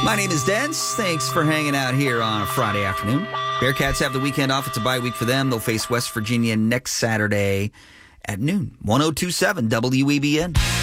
My name is Dens. Thanks for hanging out here on a Friday afternoon. Bearcats have the weekend off. It's a bye week for them. They'll face West Virginia next Saturday at noon. 102.7 WEBN.